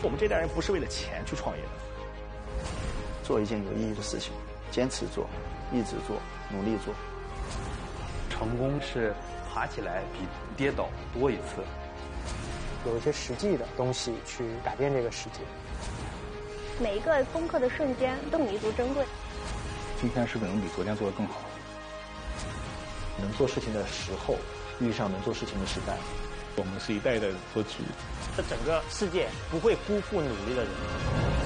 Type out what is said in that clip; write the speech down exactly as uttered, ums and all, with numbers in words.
我们这代人不是为了钱去创业的。 做一件有意义的事情，坚持做，一直做，努力做。 成功是爬起来比跌倒多一次。 有一些实际的东西去改变这个世界。 每一个攻克的瞬间都弥足珍贵。 今天是不是能比昨天做得更好？ 能做事情的时候遇上能做事情的时代。 我们是一代一代的做起。 这整个世界不会辜负努力的人。